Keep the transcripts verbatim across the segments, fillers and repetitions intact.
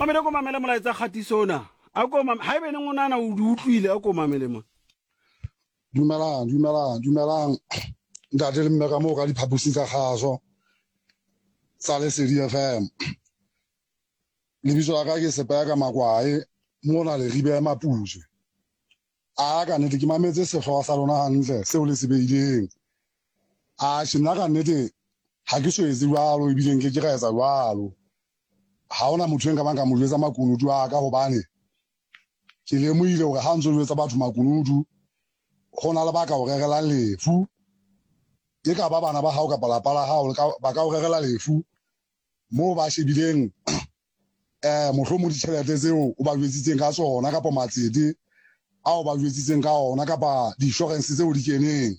mamele ko mamele molaetsa kgatisona a ko mam ha ebe neng o nana o di utlwile a ko mamele mo dumelang dumelang dumelang ntate le mme ka mo ka diphaposing tsa kgaso tsa Lesedi F M lebitso la ka ke Sepeka Makwae mona le ribe Maputswe a ka nnete ke mametse sehlooho sa lona hantle seo le se beileng a shina ka nnete ha ke so etse jwalo ebile nke ke ra etsa jwalo ha ona motho enka bang ka mo jwetsa makunutu a ka hobane ke lemohile hore ha ntso jwetsa batho makunutu gona le baka o regela lefu ke ka ba bana ba hao ka palapa la hao ba ka o regela lefu mo ba shebileng eh mohlomo ditšhelete tseo o ba jwetsitseng ka tsona kapa matsete a o ba jwetsitseng ka ona kapa di-insurance tseo di keneng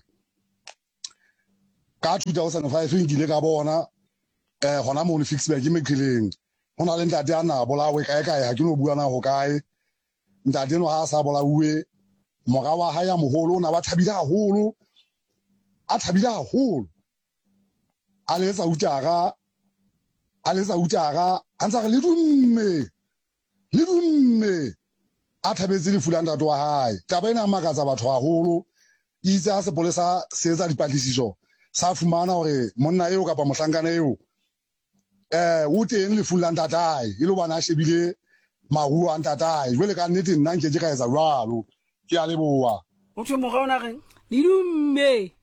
ka two thousand five nkile ka bona eh hona mo le Fixburg Meqileng hona le ntate ana bolawe kae kae ha ke no bua na ho kae ntate no ha sa bolauwe mora wa ha ya moholo na ba thabila haholo a thabila haholo a letsa utara a letsa utara a ntsa le dumme le dumme a thabetse le fulanda twa hae taba ena makatsa batho haholo itse a sepolesa se etsa dipatlisiso sa fumana hore monna eo kapa mohlankana eo eh o teng le fulanda tae ile bana a shebile maru a ntatae jwale ka nnete nna nke ke ka etsa jwalo ke a leboha o thwe mo ga ona reng le dumme